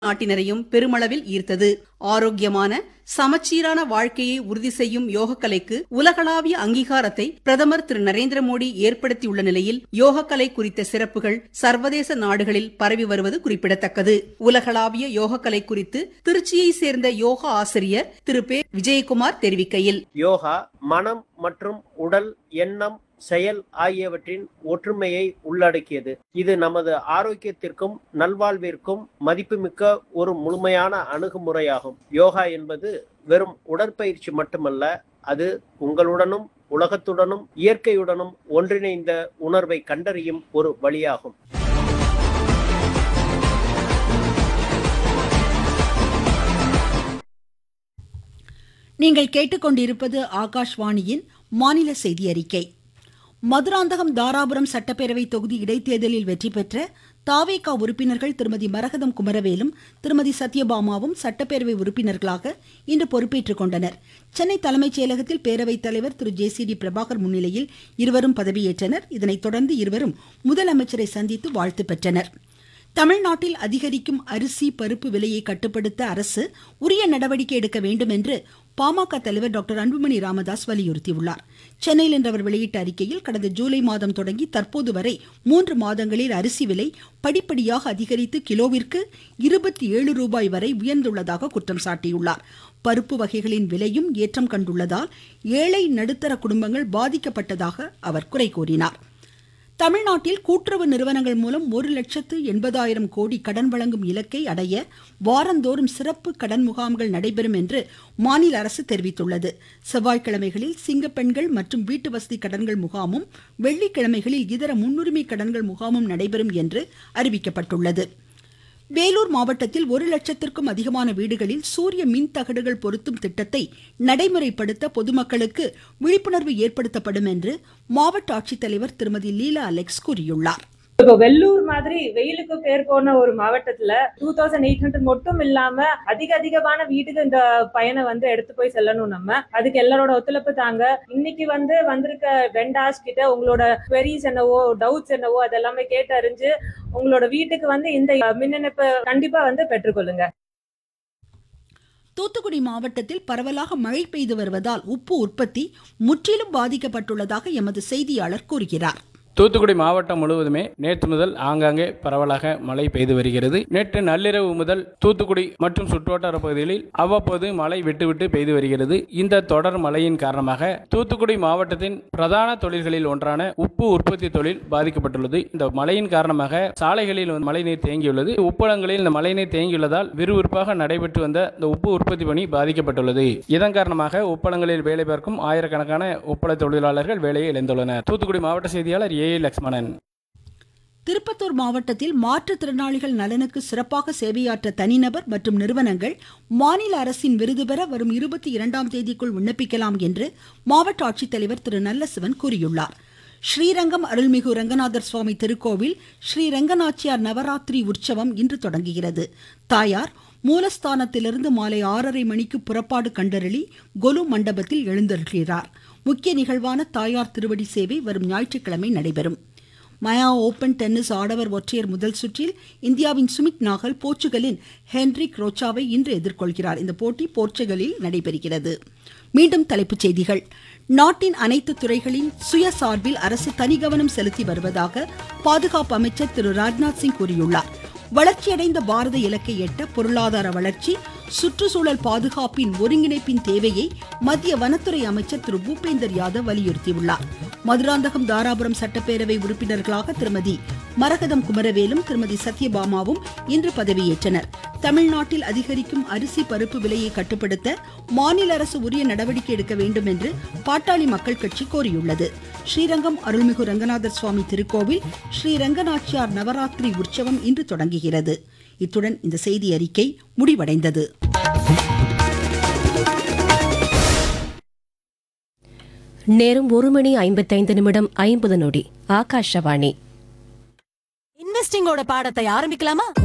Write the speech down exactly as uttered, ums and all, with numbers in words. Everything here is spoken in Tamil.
நாட்டினரையும் பெருமளவில் ஈர்த்தது. ஆரோக்கியமான சமச்சீரான வாழ்க்கையை உறுதி செய்யும் யோகக்கலைக்கு உலகளாவிய அங்கீகாரத்தை பிரதமர் திரு நரேந்திர மோடி ஏற்படுத்தியுள்ள நிலையில் யோகக்கலை குறித்த சிறப்புகள் சர்வதேச நாடுகளில் பரவி வருவது குறிப்பிடத்தக்கது. உலகளாவிய யோகக்கலை குறித்து திருச்சியை சேர்ந்த யோகா ஆசிரியர் திரு பே விஜயகுமார் தெரிவிக்கையில், யோகா மனம் மற்றும் உடல், எண்ணம், செயல் ஆகியவற்றின் ஒற்றுமையை உள்ளடக்கியது. இது நமது ஆரோக்கியத்திற்கும் நல்வாழ்விற்கும் மதிப்புமிக்க ஒரு முழுமையான அணுகுமுறையாகும். யோகா என்பது வெறும் உடற்பயிற்சி மட்டுமல்ல, அது உங்களுடனும் உலகத்துடனும் இயற்கையுடனும் ஒன்றிணைந்த உணர்வை கண்டறியும் ஒரு வழியாகும். நீங்கள் கேட்டுக்கொண்டிருப்பது ஆகாஷ்வாணியின் மாநில செய்தி அறிக்கை. மதுராந்தகம் தாராபுரம் சட்டப்பேரவை தொகுதி இடைத்தேர்தலில் வெற்றி பெற்ற தாவேகா உறுப்பினர்கள் திருமதி மரகதம் குமரவேலும் திருமதி சத்யபாமாவும் சட்டப்பேரவை உறுப்பினர்களாக இன்று பொறுப்பேற்றுக் கொண்டனர். சென்னை தலைமைச் செயலகத்தில் பேரவைத் தலைவர் திரு ஜே சி டி பிரபாகர் முன்னிலையில் இருவரும் பதவியேற்றனர். இதனைத் தொடர்ந்து இருவரும் முதலமைச்சரை சந்தித்து வாழ்த்து பெற்றனர். தமிழ்நாட்டில் அதிகரிக்கும் அரிசி பருப்பு விலையை கட்டுப்படுத்த அரசு உரிய நடவடிக்கை எடுக்க வேண்டும் என்று பாமக தலைவர் டாக்டர் அன்புமணி ராமதாஸ் வலியுறுத்தியுள்ளார். சென்னையில் இன்று அவர் வெளியிட்ட அறிக்கையில், கடந்த ஜூலை மாதம் தொடங்கி தற்போது வரை மூன்று மாதங்களில் அரிசி விலை படிப்படியாக அதிகரித்து கிலோவிற்கு இருபத்தி ஏழு ரூபாய் வரை உயர்ந்துள்ளதாக குற்றம் சாட்டியுள்ளார். பருப்பு வகைகளின் விலையும் ஏற்றம் கண்டுள்ளதால் ஏழை நடுத்தர குடும்பங்கள் பாதிக்கப்பட்டதாக அவர் குறை கூறினார். தமிழ்நாட்டில் கூட்டுறவு நிறுவனங்கள் மூலம் ஒரு லட்சத்து எண்பதாயிரம் கோடி கடன் வழங்கும் இலக்கை அடைய வாரந்தோறும் சிறப்பு கடன் முகாம்கள் நடைபெறும் என்று மாநில அரசு தெரிவித்துள்ளது. செவ்வாய்க்கிழமைகளில் சிங்கப்பெண்கள் மற்றும் வீட்டு வசதி கடன்கள் முகாமும், வெள்ளிக்கிழமைகளில் இதர முன்னுரிமை கடன்கள் முகாமும் நடைபெறும் என்று அறிவிக்கப்பட்டுள்ளது. வேலூர் மாவட்டத்தில் ஒரு லட்சத்திற்கும் அதிகமான வீடுகளில் சூரிய மின் தகடுகள் பொருத்தும் திட்டத்தை நடைமுறைப்படுத்த பொதுமக்களுக்கு விழிப்புணர்வு ஏற்படுத்தப்படும் என்று மாவட்ட ஆட்சித்தலைவர் திருமதி லீலா அலெக்ஸ் கூறியுள்ளார். இப்போ வெள்ளூர் மாதிரி வெயிலுக்கு பேர் போன ஒரு மாவட்டத்துல டூ தௌசண்ட் எயிட் ஹண்ட்ரட் மட்டும் இல்லாம அதிக அதிகமான வீட்டுக்கு இந்த பயனை வந்து எடுத்து போய் செல்லணும். நம்ம அதுக்கு எல்லாரோட ஒத்துழைப்பு தாங்க. இன்னைக்கு வந்து வந்திருக்க வெண்டாஸ் கிட்ட உங்களோட queries என்னவோ, டவுட்ஸ் என்னவோ அதெல்லாமே கேட்டு அறிஞ்சு உங்களோட வீட்டுக்கு வந்து இந்த மின் இணைப்பு கண்டிப்பா வந்து பெற்றுக்கொள்ளுங்க. தூத்துக்குடி மாவட்டத்தில் பரவலாக மழை பெய்து வருவதால் உப்பு உற்பத்தி முற்றிலும் பாதிக்கப்பட்டுள்ளதாக எமது செய்தியாளர் கூறுகிறார். தூத்துக்குடி மாவட்டம் முழுவதுமே நேற்று முதல் ஆங்காங்கே பரவலாக மழை பெய்து வருகிறது. நேற்று நள்ளிரவு முதல் தூத்துக்குடி மற்றும் சுற்றுவட்டார பகுதிகளில் அவ்வப்போது மழை விட்டுவிட்டு பெய்து வருகிறது. இந்த தொடர் மழையின் காரணமாக தூத்துக்குடி மாவட்டத்தின் பிரதான தொழில்களில் ஒன்றான உப்பு உற்பத்தி தொழில் பாதிக்கப்பட்டுள்ளது. இந்த மழையின் காரணமாக சாலைகளில் மழைநீர் தேங்கியுள்ளது. உப்பளங்களில் இந்த மழைநீர் தேங்கியுள்ளதால் விறுவிறுப்பாக நடைபெற்று வந்த இந்த உப்பு உற்பத்தி பணி பாதிக்கப்பட்டுள்ளது. இதன் காரணமாக உப்பளங்களில் வேலை பார்க்கும் ஆயிரக்கணக்கான உப்பள தொழிலாளர்கள் வேலையை இழந்துள்ளனர். தூத்துக்குடி மாவட்ட செய்தியாளர் ஏ லட்சுமணன். திருப்பத்தூர் மாவட்டத்தில் மாற்றுத்திறனாளிகள் நலனுக்கு சிறப்பாக சேவையாற்ற தனிநபர் மற்றும் நிறுவனங்கள் மாநில அரசின் விருது பெற வரும் இருபத்தி இரண்டாம் தேதிக்குள் விண்ணப்பிக்கலாம் என்று மாவட்ட ஆட்சித்தலைவர் திரு நல்லசிவன் கூறியுள்ளார். ஸ்ரீரங்கம் அருள்மிகு ரங்கநாதர் சுவாமி திருக்கோவில் ஸ்ரீ ரங்கநாச்சியார் நவராத்திரி உற்சவம் இன்று தொடங்குகிறது. தாயார் மூலஸ்தானத்திலிருந்து மாலை ஆறரை மணிக்கு புறப்பாடு கண்டருளி கொலு மண்டபத்தில் எழுந்தருள்கிறார். முக்கிய நிகழ்வான தாயார் திருவடி சேவை வரும் ஞாயிற்றுக்கிழமை நடைபெறும். மயா ஓபன் டென்னிஸ் ஆடவர் ஒற்றையர் முதல் சுற்றில் இந்தியாவின் சுமித் நாகல் போர்ச்சுகலின் ஹென்ரிக் ரோச்சாவை இன்று எதிர்கொள்கிறார். இந்த போட்டி போர்ச்சுகலில் நடைபெறுகிறது. மீண்டும் தலைப்புச் செய்திகள். நாட்டின் அனைத்து துறைகளின் சுயசார்பில் அரசு தனிகவனம் செலுத்தி வருவதாக பாதுகாப்பு அமைச்சர் திரு ராஜ்நாத் சிங் கூறியுள்ளார். வளர்ச்சியடைந்த பாரத இலக்கை எட்ட பொருளாதார வளர்ச்சி, சுற்றுச்சூழல் பாதுகாப்பின் ஒருங்கிணைப்பின் தேவையை மத்திய வனத்துறை அமைச்சர் திரு பூபேந்தர் யாதவ் வலியுறுத்தியுள்ளார். மதுராந்தகம் தாராபுரம் சட்டப்பேரவை உறுப்பினர்களாக திருமதி மரகதம் குமரவேலும் திருமதி சத்யபாமாவும் இன்று பதவியேற்றனர். தமிழ்நாட்டில் அதிகரிக்கும் அரிசி பருப்பு விலையை கட்டுப்படுத்த மாநில அரசு உரிய நடவடிக்கை எடுக்க வேண்டும் என்று பாட்டாளி மக்கள் கட்சி கோரியுள்ளது. ஸ்ரீரங்கம் அருள்மிகு ரங்கநாதர் சுவாமி திருக்கோவில் ஸ்ரீ ரங்கநாச்சியார் நவராத்திரி உற்சவம் இன்று தொடங்குகிறது. இத்துடன் இந்த செய்தி அறிக்கை முடிவடைந்தது. நேரம் ஒரு மணி ஐம்பத்தைந்து நிமிடம் ஐம்பது நொடி. ஆகாஷவாணி. இன்வெஸ்டிங்கோட பாடத்தை ஆரம்பிக்கலாமா?